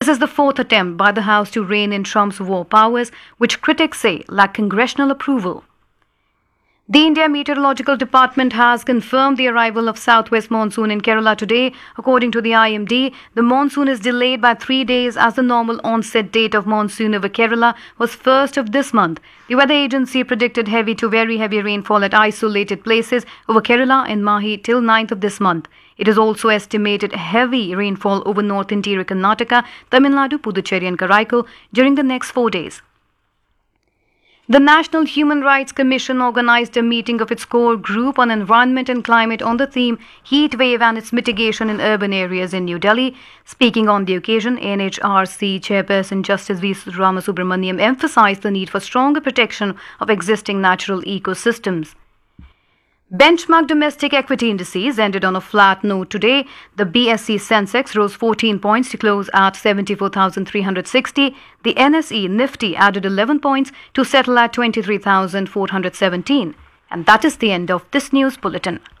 This is the fourth attempt by the House to rein in Trump's war powers, which critics say lack congressional approval. The India Meteorological Department has confirmed the arrival of southwest monsoon in Kerala today. According to the IMD, the monsoon is delayed by 3 days as the normal onset date of monsoon over Kerala was 1st of this month. The weather agency predicted heavy to very heavy rainfall at isolated places over Kerala and Mahi till 9th of this month. It is also estimated heavy rainfall over north interior Karnataka, Tamil Nadu, Puducherry and Karaikal during the next 4 days. The National Human Rights Commission organized a meeting of its core group on environment and climate on the theme Heat Wave and its mitigation in urban areas in New Delhi. Speaking on the occasion, NHRC Chairperson Justice V. Ramasubramaniam emphasized the need for stronger protection of existing natural ecosystems. Benchmark domestic equity indices ended on a flat note today. The BSE Sensex rose 14 points to close at 74,360. The NSE Nifty added 11 points to settle at 23,417. And that is the end of this news bulletin.